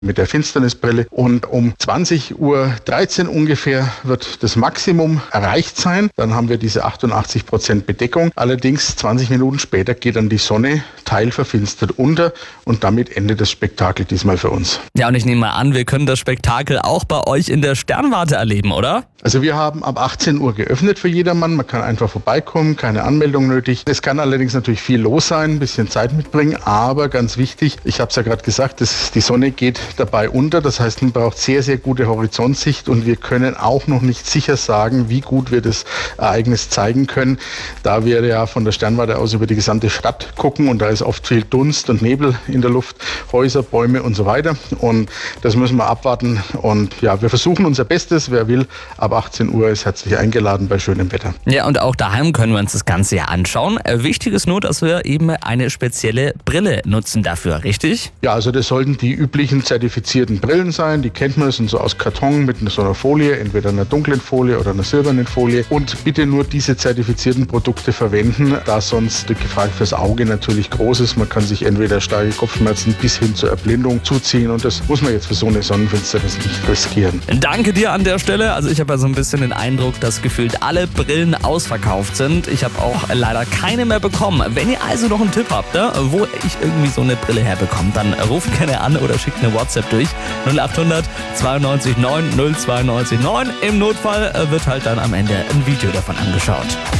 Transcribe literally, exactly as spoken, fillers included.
mit der Finsternisbrille. Und um zwanzig Uhr dreizehn ungefähr wird das Maximum erreicht sein. Dann haben wir diese achtundachtzig Prozent Bedeckung. Allerdings zwanzig Minuten später geht dann die Sonne teilverfinstert unter und damit endet das Spektakel diesmal für uns. Ja, und ich nehme mal an, wir können das Spektakel auch bei euch in der Sternwarte erleben, oder? Also wir haben ab achtzehn Uhr geöffnet für jedermann. Man kann einfach vorbeikommen, keine Anmeldung nötig. Es kann allerdings natürlich viel los sein, ein bisschen Zeit mitbringen, aber ganz wichtig, ich habe es ja gerade gesagt, das, die Sonne geht dabei unter. Das heißt, man braucht sehr, sehr gute Horizontsicht und wir können auch noch nicht sicher sagen, wie gut wir das Ereignis zeigen können, da wir ja von der Sternwarte aus über die gesamte Stadt gucken und da ist oft viel Dunst und Nebel in der Luft, Häuser, Bäume und so weiter und das müssen wir abwarten und ja, wir versuchen unser Bestes. Wer will, ab achtzehn Uhr ist herzlich eingeladen bei schönem Wetter. Ja, und auch daheim können wir uns das Ganze ja anschauen. Wichtig ist nur, dass wir eben eine spezielle Brille nutzen dafür, richtig? Ja, also das sollten die üblichen zertifizierten Brillen sein. Die kennt man, sind so aus Karton mit so einer Folie, entweder einer dunklen Folie oder einer silbernen Folie. Und bitte nur diese zertifizierten Produkte verwenden, da sonst die Gefahr fürs Auge natürlich groß ist. Man kann sich entweder starke Kopfschmerzen bis hin zur Erblindung zuziehen und das muss man jetzt für so eine Sonnenfinsternis nicht riskieren. Danke dir an der Stelle. Also ich habe ja so ein bisschen den Eindruck, dass gefühlt alle Brillen ausverkauft sind. Ich habe auch leider keine mehr bekommen. Wenn ihr also noch einen Tipp habt, ne, wo ich irgendwie so eine Brille herbekomme, dann ruft gerne an oder schickt eine WhatsApp durch. null acht hundert zweiundneunzig neun null zwei neun neun. Im Notfall wird halt dann am Ende ein Video davon angeschaut.